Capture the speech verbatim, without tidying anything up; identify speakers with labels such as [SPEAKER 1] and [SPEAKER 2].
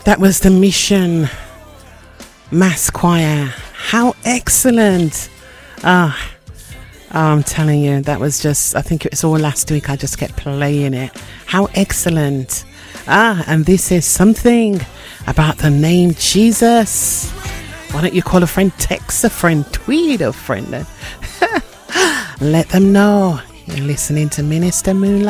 [SPEAKER 1] That was the Mission Mass Choir. How excellent. Ah, oh, I'm telling you, that was just, I think it was all last week. I just kept playing it. How excellent. Ah, and this is something about the name Jesus. Why don't you call a friend, text a friend, tweet a friend. Let them know you're listening to Minister Moonlight.